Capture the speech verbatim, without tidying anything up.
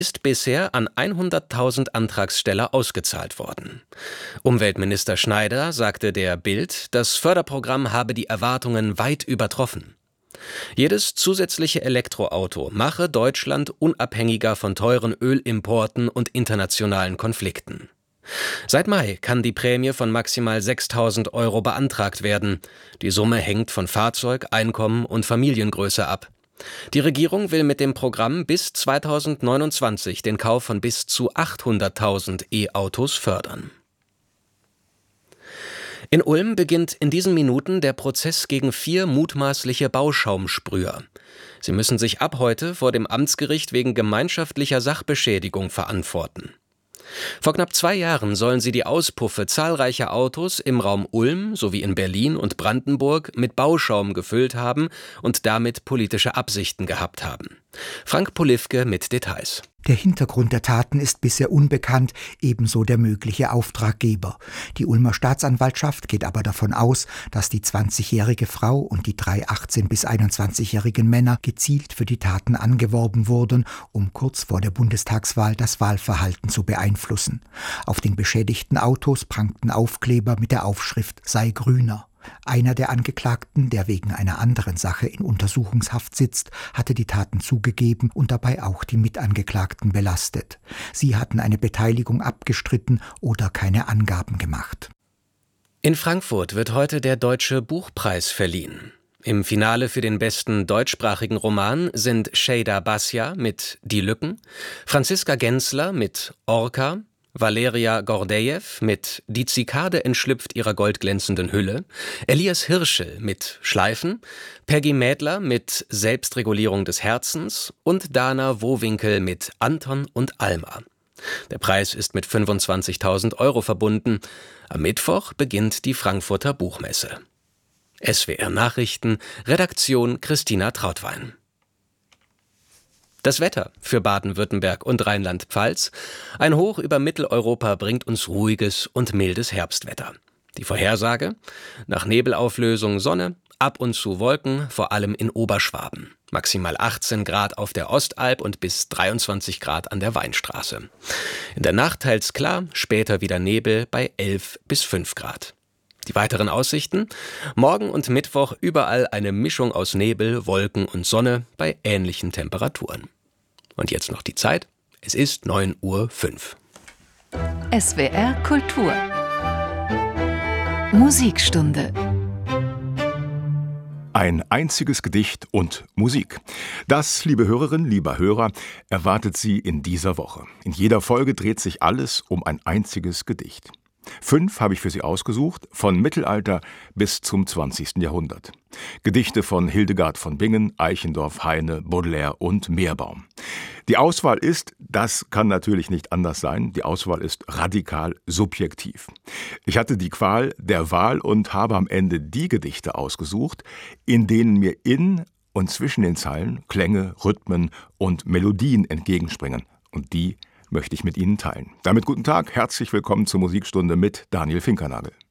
ist bisher an hunderttausend Antragsteller ausgezahlt worden. Umweltminister Schneider sagte der Bild, das Förderprogramm habe die Erwartungen weit übertroffen. Jedes zusätzliche Elektroauto mache Deutschland unabhängiger von teuren Ölimporten und internationalen Konflikten. Seit Mai kann die Prämie von maximal sechstausend Euro beantragt werden. Die Summe hängt von Fahrzeug, Einkommen und Familiengröße ab. Die Regierung will mit dem Programm bis zweitausendneunundzwanzig den Kauf von bis zu achthunderttausend E-Autos fördern. In Ulm beginnt in diesen Minuten der Prozess gegen vier mutmaßliche Bauschaumsprüher. Sie müssen sich ab heute vor dem Amtsgericht wegen gemeinschaftlicher Sachbeschädigung verantworten. Vor knapp zwei Jahren sollen sie die Auspuffe zahlreicher Autos im Raum Ulm sowie in Berlin und Brandenburg mit Bauschaum gefüllt haben und damit politische Absichten gehabt haben. Frank Polifke mit Details. Der Hintergrund der Taten ist bisher unbekannt, ebenso der mögliche Auftraggeber. Die Ulmer Staatsanwaltschaft geht aber davon aus, dass die zwanzigjährige Frau und die drei achtzehn- bis einundzwanzigjährigen Männer gezielt für die Taten angeworben wurden, um kurz vor der Bundestagswahl das Wahlverhalten zu beeinflussen. Auf den beschädigten Autos prangten Aufkleber mit der Aufschrift „Sei grüner". Einer der Angeklagten, der wegen einer anderen Sache in Untersuchungshaft sitzt, hatte die Taten zugegeben und dabei auch die Mitangeklagten belastet. Sie hatten eine Beteiligung abgestritten oder keine Angaben gemacht. In Frankfurt wird heute der Deutsche Buchpreis verliehen. Im Finale für den besten deutschsprachigen Roman sind Şeyda Basya mit Die Lücken, Franziska Gensler mit Orca, Valeria Gordejew mit Die Zikade entschlüpft ihrer goldglänzenden Hülle, Elias Hirschel mit Schleifen, Peggy Mädler mit Selbstregulierung des Herzens und Dana Wowinkel mit Anton und Alma. Der Preis ist mit fünfundzwanzigtausend Euro verbunden. Am Mittwoch beginnt die Frankfurter Buchmesse. S W R Nachrichten, Redaktion Christina Trautwein. Das Wetter für Baden-Württemberg und Rheinland-Pfalz. Ein Hoch über Mitteleuropa bringt uns ruhiges und mildes Herbstwetter. Die Vorhersage? Nach Nebelauflösung Sonne, ab und zu Wolken, vor allem in Oberschwaben. Maximal achtzehn Grad auf der Ostalb und bis dreiundzwanzig Grad an der Weinstraße. In der Nacht teils klar, später wieder Nebel bei elf bis fünf Grad. Die weiteren Aussichten? Morgen und Mittwoch überall eine Mischung aus Nebel, Wolken und Sonne bei ähnlichen Temperaturen. Und jetzt noch die Zeit. Es ist neun Uhr fünf. S W R Kultur. Musikstunde. Ein einziges Gedicht und Musik. Das, liebe Hörerinnen, lieber Hörer, erwartet Sie in dieser Woche. In jeder Folge dreht sich alles um ein einziges Gedicht. Fünf habe ich für Sie ausgesucht, von Mittelalter bis zum zwanzigsten Jahrhundert. Gedichte von Hildegard von Bingen, Eichendorff, Heine, Baudelaire und Meerbaum. Die Auswahl ist, das kann natürlich nicht anders sein, die Auswahl ist radikal subjektiv. Ich hatte die Qual der Wahl und habe am Ende die Gedichte ausgesucht, in denen mir in und zwischen den Zeilen Klänge, Rhythmen und Melodien entgegenspringen. Und die möchte ich mit Ihnen teilen. Damit guten Tag, herzlich willkommen zur Musikstunde mit Daniel Finkernagel.